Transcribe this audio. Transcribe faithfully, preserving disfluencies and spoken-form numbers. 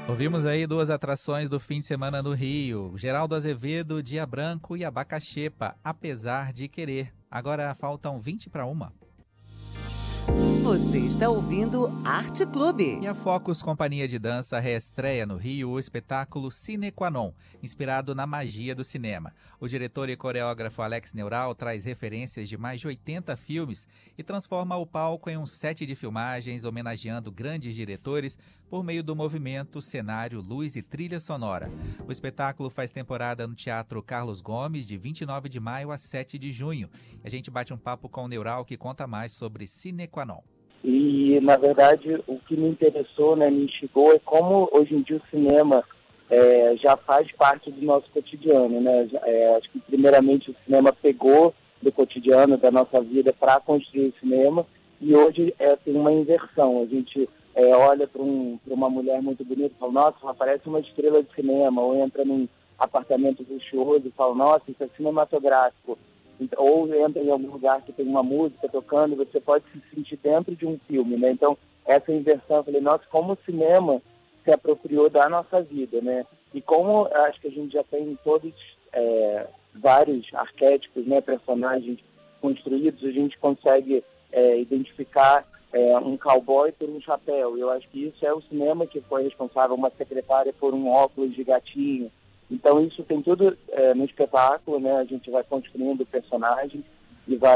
Ouvimos aí duas atrações do fim de semana no Rio, Geraldo Azevedo, Dia Branco e Abacaxepa, Apesar de Querer. Agora faltam vinte para uma. Você está ouvindo Arte Clube. E a Focus Companhia de Dança reestreia no Rio o espetáculo Sine Qua Non, inspirado na magia do cinema. O diretor e coreógrafo Alex Neural traz referências de mais de oitenta filmes e transforma o palco em um set de filmagens homenageando grandes diretores por meio do movimento, cenário, luz e trilha sonora. O espetáculo faz temporada no Teatro Carlos Gomes de vinte e nove de maio a sete de junho. A gente bate um papo com o Neural que conta mais sobre Sine Qua Non. E, na verdade, o que me interessou, né, me instigou, é como hoje em dia o cinema é, já faz parte do nosso cotidiano, né? É, acho que, primeiramente, o cinema pegou do cotidiano, da nossa vida, para construir o cinema, e hoje é, tem uma inversão. A gente é, olha para um, para uma mulher muito bonita e fala, nossa, ela parece uma estrela de cinema, ou entra num apartamento luxuoso e fala, nossa, isso é cinematográfico. Ou entra em algum lugar que tem uma música tocando, você pode se sentir dentro de um filme, né? Então, essa inversão, eu falei, nossa, como o cinema se apropriou da nossa vida, né? E como acho que a gente já tem todos é, vários arquétipos, né, personagens construídos, a gente consegue é, identificar é, um cowboy por um chapéu. Eu acho que isso é o cinema que foi responsável, uma secretária por um óculos de gatinho. Então isso tem tudo é, no espetáculo, né? A gente vai construindo o personagem e vai